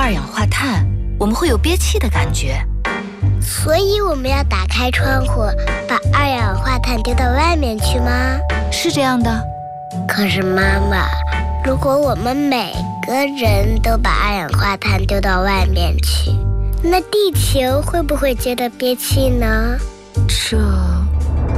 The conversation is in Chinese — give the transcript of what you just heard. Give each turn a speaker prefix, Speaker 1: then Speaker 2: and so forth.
Speaker 1: 二氧化碳，我们会有憋气的感觉。
Speaker 2: 所以我们要打开窗户，把二氧化碳丢到外面去吗？
Speaker 1: 是这样的。
Speaker 2: 可是妈妈，如果我们每个人都把二氧化碳丢到外面去，那地球会不会觉得憋气呢？
Speaker 1: 这